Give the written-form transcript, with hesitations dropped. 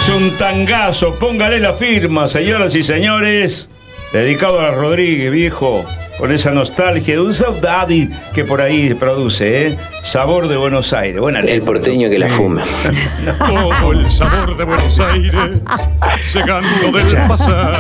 Es un tangazo, póngale la firma, señoras y señores. Dedicado a Rodríguez, viejo, con esa nostalgia de un saudade que por ahí produce, ¿eh? Sabor de Buenos Aires. Buena El letra, porteño que la fuma. Todo el sabor de Buenos Aires, llegando del pasado.